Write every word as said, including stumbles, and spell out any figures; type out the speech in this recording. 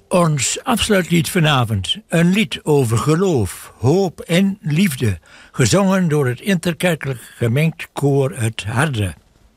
Ons afsluitlied vanavond. Een lied over geloof, hoop en liefde. Gezongen door het interkerkelijk gemengd koor Het Harde.